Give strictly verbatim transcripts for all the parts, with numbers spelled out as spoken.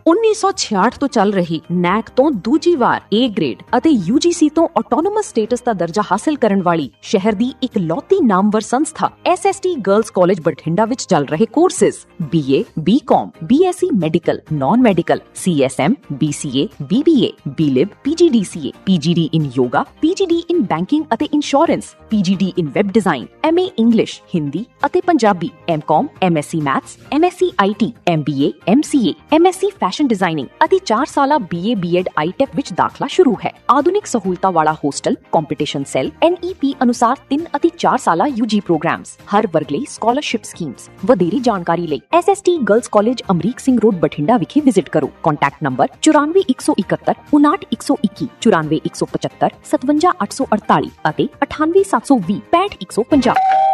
ਉੱਨੀ ਸੌ ਛਿਆਹਠ ਤੋਂ ਚੱਲ ਰਹੀ ਨੈਕ ਤੋਂ ਦੂਜੀ ਵਾਰ ਏ ਗ੍ਰੇਡ ਅਤੇ ਯੂ ਜੀ ਸੀ ਤੋਂ ਆਟੋਨੋਮਸ ਸਟੇਟਸ ਦਾ ਦਰਜਾ ਹਾਸਲ ਕਰਨ ਵਾਲੀ ਸ਼ਹਿਰ ਦੀ ਇੱਕ ਲੌਤੀ ਨਾਮਵਰ ਸੰਸਥਾ S S T girls college Bathinda ਵਿੱਚ ਚੱਲ ਰਹੇ ਕੋਰਸਿਸ ਬੀ ਏ, ਬੀ ਕਾਮ, B S C medical, non medical, C S M, B C A, B B A, B ਲਿਬ, ਪੀ ਜੀ ਡੀ ਸੀ ਏ, ਪੀ ਜੀ ਡੀ ਇਨ ਯੋਗਾ, ਪੀ ਜੀ ਡੀ ਇਨ ਬੈਂਕਿੰਗ ਅਤੇ insurance, ਪੀ ਜੀ D in web design, M A English, Hindi ਅਤੇ Punjabi, M ਕਾਮ, M S C maths, M S C I T, M B A, M C A, M S C fashion designing ਅਤੇ ਚਾਰ ਸਾਲਾ B A B Ed I tech ਵਿੱਚ ਦਾਖਲਾ ਸ਼ੁਰੂ ਹੈ। ਆਧੁਨਿਕ ਸਹੂਲਤਾਂ ਵਾਲਾ ਹੋਸਟਲ, ਕੰਪੀਟੀਸ਼ਨ ਸੈੱਲ, ਐਨ ਈ ਪੀ ਅਨੁਸਾਰ ਤਿੰਨ ਅਤੇ ਚਾਰ ਸਾਲਾ ਯੂ ਜੀ ਪ੍ਰੋਗਰਾਮਸ, ਹਰ ਵਰਗ ਲਈ ਸਕਾਲਰਸ਼ਿਪ ਸਕੀਮਸ। ਵਧੇਰੀ ਜਾਣਕਾਰੀ ਲਈ S S T girls college Amrik Singh road Bathinda ਵਿਖੇ ਵਿਜ਼ਿਟ ਕਰੋ। ਕੰਟੈਕਟ ਨੰਬਰ ਚੁਰਾਨਵੇਂ ਇੱਕ ਸੌ ਇਕਹੱਤਰ ਉਨਾਹਠ ਇੱਕ ਸੌ ਇੱਕੀ, ਚੁਰਾਨਵੇਂ ਇੱਕ ਸੌ ਪਚੱਤਰ ਸਤਵੰਜਾ ਅੱਠ ਸੌ ਅੜਤਾਲੀ ਅਤੇ ਅਠਾਨਵੇਂ ਸੱਤ ਸੌ ਵੀਹ ਪੈਂਹਠ ਇੱਕ ਸੌ ਪੰਜਾਹ।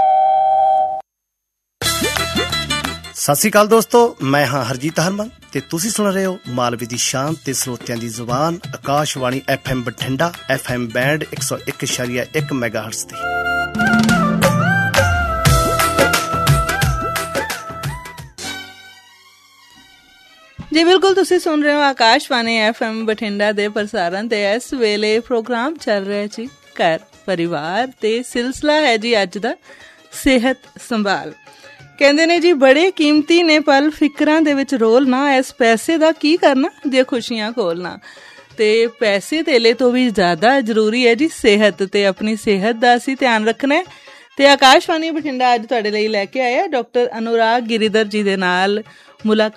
ਸਤਿ ਸ਼੍ਰੀ ਅਕਾਲ ਦੋਸਤੋ, ਮੈਂ ਹਾਂ ਹਰਜੀਤ ਹਰਮਨ ਤੇ ਤੁਸੀਂ ਸੁਣ ਰਹੇ ਹੋ ਮਾਲਵੇ ਦੀ ਸ਼ਾਨ ਤੇ ਸਰੋਤਿਆਂ ਦੀ ਜ਼ੁਬਾਨ Akashvani F M Bathinda, F M band ਇੱਕ ਸੌ ਇੱਕ ਇਸ਼ਾਰੀਆ ਇੱਕ ਮੈਗਾਹਰਟਜ਼ ਤੇ। ਜੀ ਬਿਲਕੁਲ, ਤੁਸੀਂ ਸੁਣ ਰਹੇ ਹੋ ਆਕਾਸ਼ਵਾਣੀ ਐਫ ਐਮ ਬਠਿੰਡਾ ਦੇ ਪ੍ਰਸਾਰਨ ਤੇ ਇਸ ਵੇਲੇ ਪ੍ਰੋਗਰਾਮ ਚੱਲ ਰਿਹਾ ਜੀ ਘਰ ਪਰਿਵਾਰ ਤੇ ਸਿਲਸਿਲਾ ਹੈ ਜੀ ਅੱਜ ਦਾ ਸਿਹਤ ਸੰਭਾਲ। ਕਹਿੰਦੇ ਨੇ ਜੀ ਬੜੇ ਕੀਮਤੀ ਨੇ ਪਲ ਫਿਕਰਾਂ ਦੇ ਵਿੱਚ ਰੋਲਣਾ, ਇਸ ਪੈਸੇ ਦਾ ਕੀ ਕਰਨਾ ਜੇ ਖੁਸ਼ੀਆਂ ਖੋਲਣਾ। ਤੇ ਪੈਸੇ ਧੇਲੇ ਤੋਂ ਵੀ ਜ਼ਿਆਦਾ ਜ਼ਰੂਰੀ ਹੈ ਜੀ ਸਿਹਤ, ਤੇ ਆਪਣੀ ਸਿਹਤ ਦਾ ਅਸੀਂ ਧਿਆਨ ਰੱਖਣਾ ਹੈ। ਤੇ ਆਕਾਸ਼ਵਾਣੀ ਬਠਿੰਡਾ ਅੱਜ ਤੁਹਾਡੇ ਲਈ ਲੈ ਕੇ ਆਇਆ ਡਾਕਟਰ ਅਨੁਰਾਗ ਗਿਰੀਧਰ ਜੀ ਦੇ ਨਾਲ ਮੁਲਾਕਾਤ।